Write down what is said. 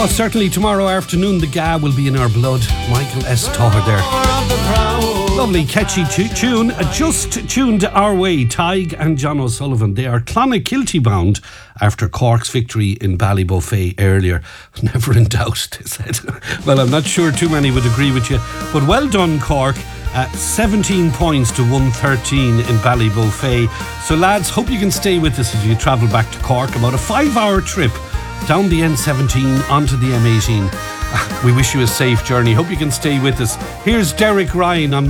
Oh, certainly tomorrow afternoon the GA will be in our blood. Michael S. Toher there. Lovely catchy tune. Just tuned our way. Tig and John O'Sullivan. They are Clonakilty bound after Cork's victory in Ballybofey earlier. Never in doubt, they said. Well, I'm not sure too many would agree with you. But well done, Cork. 17 points to 113 in Ballybofey. So lads, hope you can stay with us as you travel back to Cork. About a 5-hour trip down the N17 onto the M18. We wish you a safe journey. Hope you can stay with us. Here's Derek Ryan on